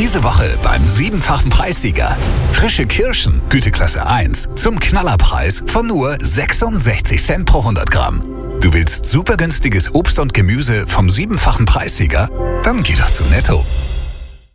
Diese Woche beim 7-fachen Preissieger. Frische Kirschen, Güteklasse 1, zum Knallerpreis von nur 66 Cent pro 100 Gramm. Du willst super günstiges Obst und Gemüse vom 7-fachen Preissieger? Dann geh doch zu Netto.